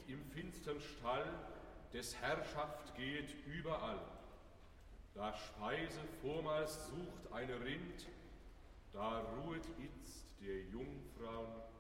im finstern Stall, des Herrschaft gehet überall. Da Speise vormals sucht eine Rind, da ruhet itzt der Jungfrauen